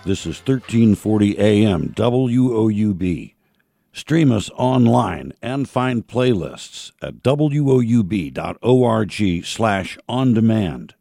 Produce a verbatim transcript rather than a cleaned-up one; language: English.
This is thirteen forty A M W O U B. Stream us online and find playlists at woub.org slash on demand.